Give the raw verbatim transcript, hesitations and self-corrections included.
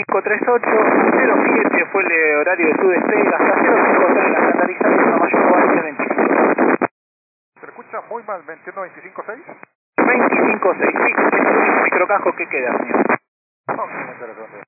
cinco tres ocho cero siete fue el horario de su despegue hasta cero cinco seis, la estandarizada y una mayor avance veinticinco. Se escucha muy mal, veintiuno veinticinco seis. veinticinco seis, sí, es el único microcajo que queda, señor. Ok, muchas gracias.